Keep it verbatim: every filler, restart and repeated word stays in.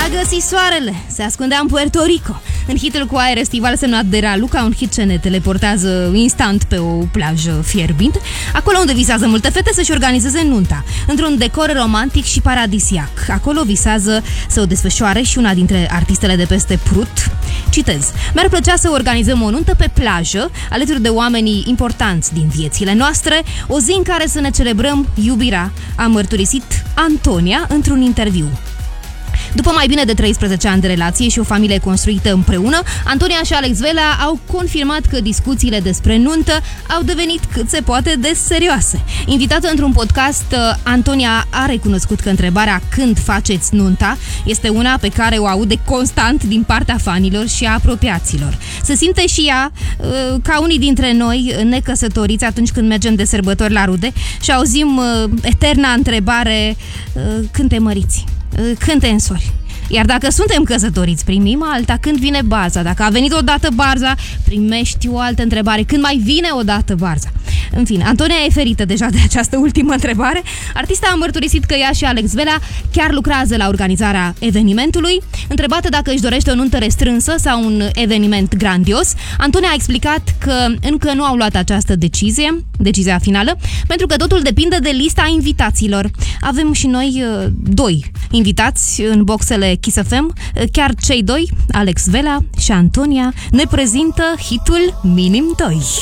găsit soarele, se ascundea în Puerto Rico. În hitul cu aer estival semnat de Raluca, un hit ce ne teleportează instant pe o plajă fierbinte, acolo unde visează multe fete să-și organizeze nunta, într-un decor romantic și paradisiac. Acolo visează să o desfășoare și una dintre artistele de peste Prut. Citez: mi-ar plăcea să organizăm o nuntă pe plajă, alături de oamenii importanți din viețile noastre, o zi în care să ne celebrăm iubirea, a mărturisit Antonia într-un interviu. După mai bine de treisprezece ani de relație și o familie construită împreună, Antonia și Alex Velea au confirmat că discuțiile despre nuntă au devenit cât se poate de serioase. Invitată într-un podcast, Antonia a recunoscut că întrebarea "când faceți nunta?" este una pe care o aude constant din partea fanilor și a apropiaților. Se simte și ea ca unii dintre noi necăsătoriți atunci când mergem de sărbători la rude și auzim eterna întrebare: când te măriți? Când te însori? Iar dacă suntem căsătoriți, primim alta: când vine barza? Dacă a venit odată barza, primești o altă întrebare: când mai vine odată barza? În fine, Antonia e ferită deja de această ultimă întrebare. Artista a mărturisit că ea și Alex Velea chiar lucrează la organizarea evenimentului. Întrebată dacă își dorește o nuntă restrânsă sau un eveniment grandios, Antonia a explicat că încă nu au luat această decizie, decizia finală, pentru că totul depinde de lista invitaților. Avem și noi uh, doi invitați în boxele Kiss F M. Chiar cei doi, Alex Velea și Antonia, ne prezintă hitul Minim doi.